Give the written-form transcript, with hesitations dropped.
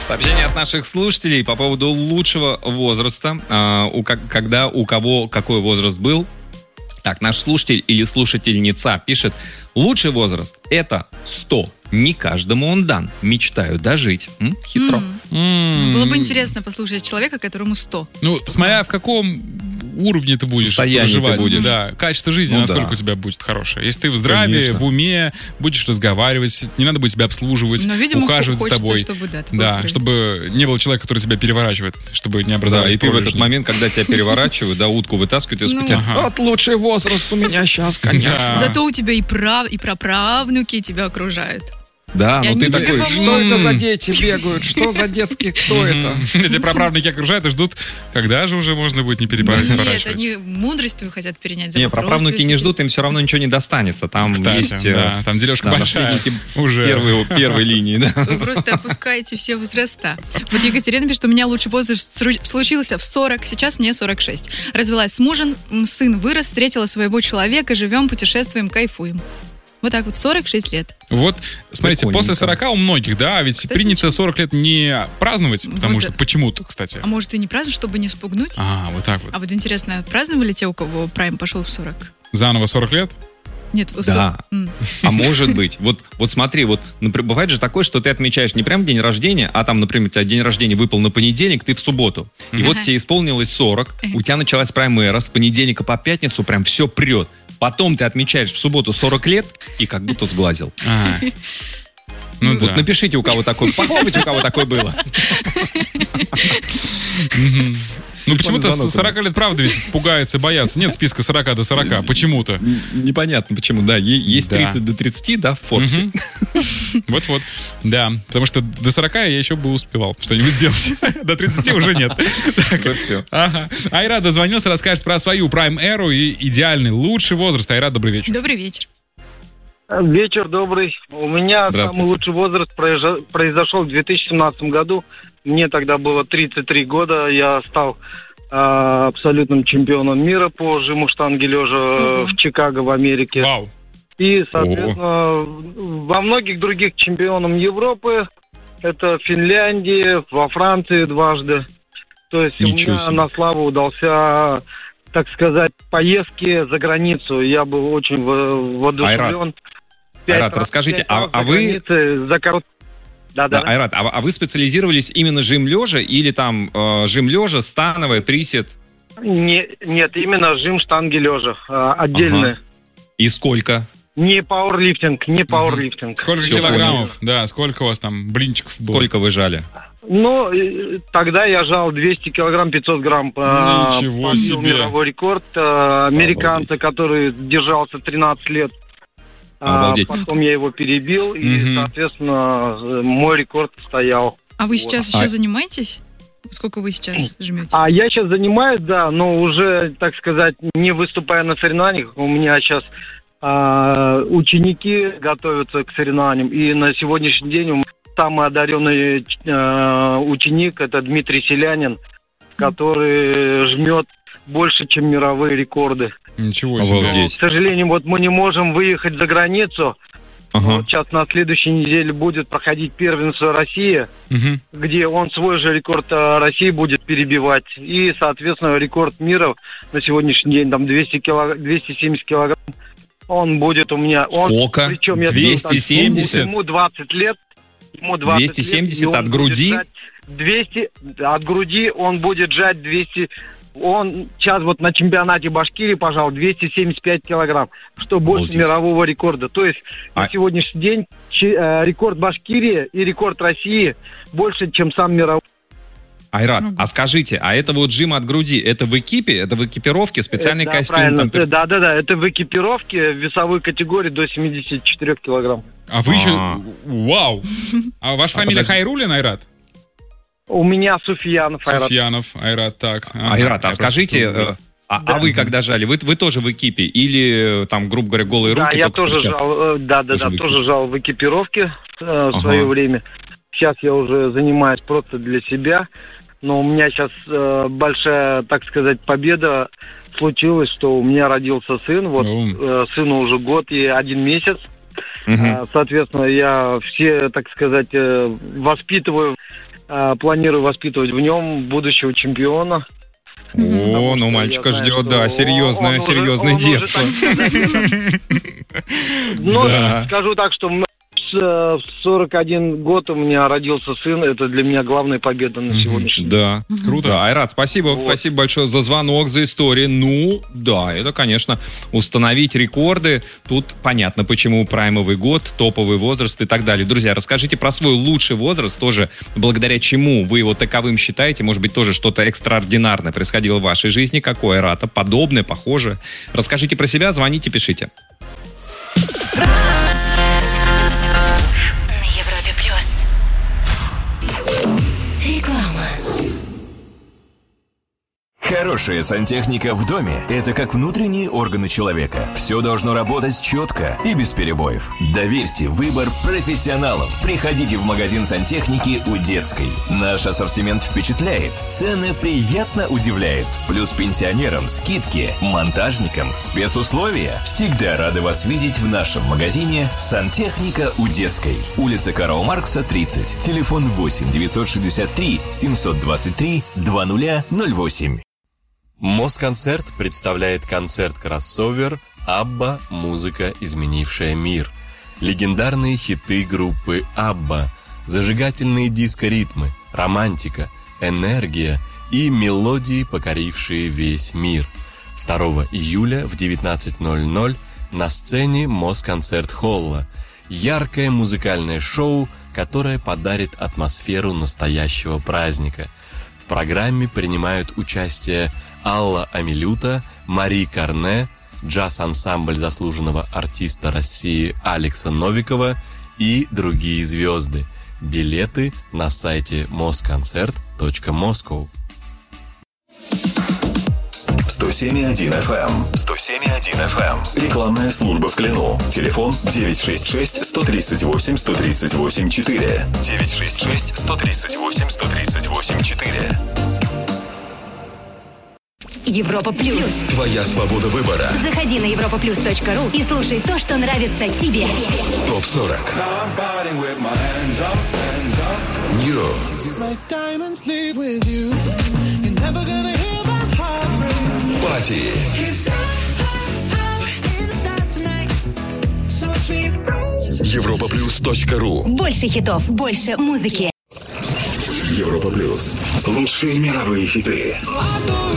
Сообщение от наших слушателей по поводу лучшего возраста. Когда у кого какой возраст был. Так, наш слушатель или слушательница пишет: лучший возраст — это 100. Не каждому он дан. Мечтаю дожить. Хитро. Было бы интересно послушать человека, которому 100. Ну, смотря в каком уровне ты будешь проживать. Ты будешь. Да, качество жизни, насколько у тебя будет хорошее. Если ты в здравии, Конечно. в уме, будешь разговаривать, не надо будет тебя обслуживать, но, видимо, ухаживать за хочется, тобой. чтобы, чтобы не было человека, который тебя переворачивает, чтобы не образовались и ты в этот момент, когда тебя переворачивают, утку вытаскивают, и сказать: вот лучший возраст у меня сейчас, конечно. Зато у тебя и праправнуки тебя окружают. Да, но ты такой: помогут. что это за дети бегают? Что за детские? Кто это? Эти праправнуки окружают и ждут, когда же уже можно будет не переворачивать. Нет, они мудрость твою хотят перенять. Не, праправнуки не ждут, им все равно ничего не достанется. Там есть... Да, там дележка большая. Уже. Первой линии, да. Вы просто опускаете все возраста. Вот Екатерина пишет: у меня лучший возраст случился в 40, сейчас мне 46. Развелась с мужем, сын вырос, встретила своего человека, живем, путешествуем, кайфуем. Вот так вот, 46 лет. Вот, смотрите, после 40 у многих, да, ведь кстати, принято 40 лет не праздновать, потому что почему-то, кстати. А может и не праздновать, чтобы не спугнуть? Вот так вот. А вот интересно, праздновали те, у кого прайм пошел в 40? Заново 40 лет? Нет, да. А может быть. Вот смотри, например, бывает же такое, что ты отмечаешь не прям день рождения, а там, например, у тебя день рождения выпал на понедельник, ты в субботу. И вот тебе исполнилось 40, у тебя началась прайм-эра, с понедельника по пятницу прям все прет. Потом ты отмечаешь в субботу 40 лет и как будто сглазил. Ну вот напишите, у кого такой, попробуйте, у кого такое было. Ну, почему-то с 40 лет, правда, ведь пугаются, боятся. Нет списка 40 до 40, почему-то. Непонятно почему, да. Есть 30 до 30, да, в Форбсе. Вот-вот, да. Потому что до 40 я еще бы успевал что-нибудь сделать. До 30 уже нет. Так, все. Айрат дозвонился, расскажет про свою прайм-эру и идеальный, лучший возраст. Айрат, добрый вечер. Добрый вечер. Вечер добрый. У меня самый лучший возраст произошел в 2017 году. Мне тогда было 33 года. Я стал абсолютным чемпионом мира по жиму штанги лежа в Чикаго, в Америке. Вау. И, соответственно, во многих других чемпионом Европы. Это Финляндии, во Франции дважды. То есть у меня на славу удался, так сказать, поездки за границу. Я был очень воодушевлен. Айрат, расскажите, а вы... Айрат, а вы специализировались именно жим лежа или там жим лежа, становая, присед? Нет, именно жим штанги лежа, отдельно. И сколько? Не пауэрлифтинг. Сколько килограммов? Да, сколько у вас там блинчиков было? Сколько вы жали? Ну, тогда я жал 200 килограмм, 500 грамм. Ничего себе. Мировой рекорд. Американца, который держался 13 лет. Обалдеть. Потом я его перебил, и, соответственно, мой рекорд стоял. А вы сейчас еще занимаетесь? Сколько вы сейчас жмете? А я сейчас занимаюсь, да, но уже, так сказать, не выступая на соревнованиях. У меня сейчас ученики готовятся к соревнованиям, и на сегодняшний день у меня самый одаренный ученик — это Дмитрий Селянин, который жмет больше, чем мировые рекорды. Ничего себе. К сожалению, вот мы не можем выехать за границу. Вот сейчас на следующей неделе будет проходить первенство России, где он свой же рекорд России будет перебивать. И, соответственно, рекорд мира на сегодняшний день, там 270 килограмм, он будет у меня... Сколько? Причем 270? Ему 20 лет. 270 лет, от груди? 200 от груди он будет жать 200... Он сейчас вот на чемпионате Башкирии, пожалуй, 275 килограмм, что больше мирового рекорда. То есть на сегодняшний день рекорд Башкирии и рекорд России больше, чем сам мировой. Айрат, а скажите, а это вот жим от груди, это в экипе, это в экипировке, специальный костюм? Правильно. Там... Да, это в экипировке в весовой категории до 74 килограмм. А вы еще... Вау! А ваша фамилия Хайруллин, Айрат? У меня Суфьянов Айрат. Суфьянов Айрат, так. Айрат, а скажите, а вы когда жали? Вы тоже в экипе? Или там, грубо говоря, голые руки? Да, я тоже жал, тоже жал в экипировке в свое время. Сейчас я уже занимаюсь просто для себя. Но у меня сейчас большая, так сказать, победа случилась, что у меня родился сын. Вот сыну уже год и 1 месяц. Соответственно, я все, так сказать, воспитываю планирую воспитывать в нем будущего чемпиона. О, ну мальчика ждет, да, серьезное детство. Но скажу так, что в 41 год у меня родился сын. Это для меня главная победа на сегодняшний день. Да, круто. Да, Айрат, спасибо большое за звонок, за историю. Ну, да, это, конечно, установить рекорды. Тут понятно, почему праймовый год, топовый возраст и так далее. Друзья, расскажите про свой лучший возраст, тоже благодаря чему вы его таковым считаете. Может быть, тоже что-то экстраординарное происходило в вашей жизни, как у Айрата, подобное, похожее. Расскажите про себя, звоните, пишите. Хорошая сантехника в доме – это как внутренние органы человека. Все должно работать четко и без перебоев. Доверьте выбор профессионалам. Приходите в магазин сантехники у Детской. Наш ассортимент впечатляет, цены приятно удивляют. Плюс пенсионерам скидки, монтажникам спецусловия. Всегда рады вас видеть в нашем магазине «Сантехника у Детской». Улица Карла Маркса, 30. Телефон 8 963 723 2008. Москонцерт представляет концерт-кроссовер «Абба. Музыка, изменившая мир». Легендарные хиты группы «Абба», зажигательные диско-ритмы, романтика, энергия и мелодии, покорившие весь мир. 2 июля в 19:00 на сцене Москонцерт-холла. Яркое музыкальное шоу, которое подарит атмосферу настоящего праздника. В программе принимают участие Алла Амилюта, Мари Карне, джаз-ансамбль заслуженного артиста России Алекса Новикова и другие звезды. Билеты на сайте mosconcert.moscow. 107,1 FM. 107,1 FM. Рекламная служба в Клину. Телефон 966-138-138-4. 966-138-138-4. Европа Плюс. Твоя свобода выбора. Заходи на europaplus.ru и слушай то, что нравится тебе. ТОП-40. New. Party. Europaplus.ru. Больше хитов, больше музыки. Европа Плюс. Лучшие мировые хиты.